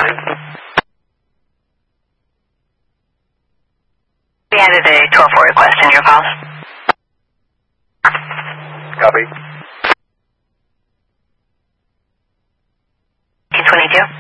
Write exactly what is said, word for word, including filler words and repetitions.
We added a twelve four request in your call. Copy. two twenty-two.